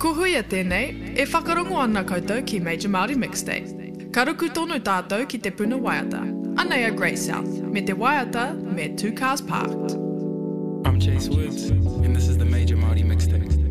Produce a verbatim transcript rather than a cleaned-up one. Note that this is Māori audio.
Ko hui a tēnei, e whakarongo ana koutou ki Major Māori Mixtape. Ka ruku tonu tātou ki te puna waiata. Anei a Grey South, me te waiata, me Two Cars Parked. I'm Chase Woods, and this is the Major Māori Mixtape.